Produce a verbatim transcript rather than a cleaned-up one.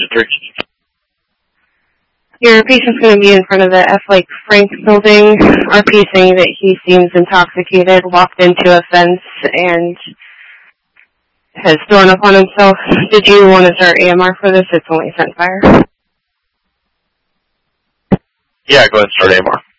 Engine three. Your patient's going to be in front of the F. Lake Frank building. R P saying that he seems intoxicated, walked into a fence, and has thrown up on himself. Did you want to start A M R for this? It's only sent fire. Yeah, go ahead and start A M R.